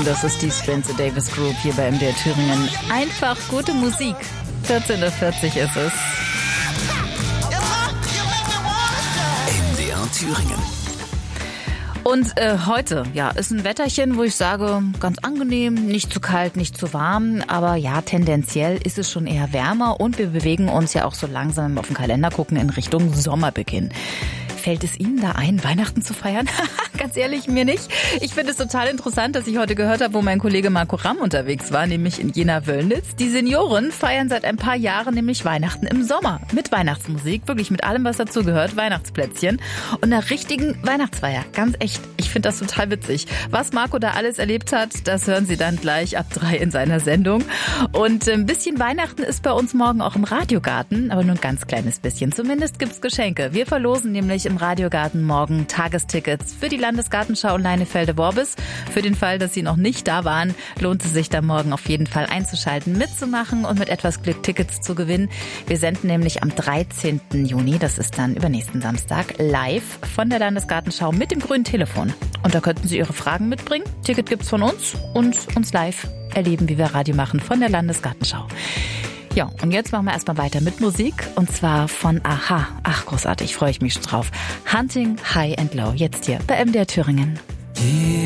das ist die Spencer Davis Group hier bei MDR Thüringen. Einfach gute Musik. 14:40 Uhr ist es. MDR Thüringen. Und heute, ist ein Wetterchen, wo ich sage, ganz angenehm, nicht zu kalt, nicht zu warm, aber ja, tendenziell ist es schon eher wärmer und wir bewegen uns ja auch so langsam, wenn wir auf den Kalender gucken, in Richtung Sommerbeginn. Fällt es Ihnen da ein, Weihnachten zu feiern? Ganz ehrlich, mir nicht. Ich finde es total interessant, dass ich heute gehört habe, wo mein Kollege Marco Ramm unterwegs war, nämlich in Jena-Wöllnitz. Die Senioren feiern seit ein paar Jahren nämlich Weihnachten im Sommer. Mit Weihnachtsmusik, wirklich mit allem, was dazugehört, Weihnachtsplätzchen und einer richtigen Weihnachtsfeier. Ganz echt. Ich finde das total witzig. Was Marco da alles erlebt hat, das hören Sie dann gleich ab 3 in seiner Sendung. Und ein bisschen Weihnachten ist bei uns morgen auch im Radiogarten, aber nur ein ganz kleines bisschen. Zumindest gibt's Geschenke. Wir verlosen nämlich im Radiogarten morgen Tagestickets für die Landesgartenschau in Leinefelde-Worbis. Für den Fall, dass Sie noch nicht da waren, lohnt es sich da morgen auf jeden Fall einzuschalten, mitzumachen und mit etwas Glück Tickets zu gewinnen. Wir senden nämlich am 13. Juni, das ist dann übernächsten Samstag, live von der Landesgartenschau mit dem grünen Telefon. Und da könnten Sie Ihre Fragen mitbringen. Ticket gibt's von uns und uns live erleben, wie wir Radio machen von der Landesgartenschau. Ja, und jetzt machen wir erstmal weiter mit Musik und zwar von Aha. Ach, großartig, freue ich mich schon drauf. Hunting High and Low, jetzt hier bei MDR Thüringen.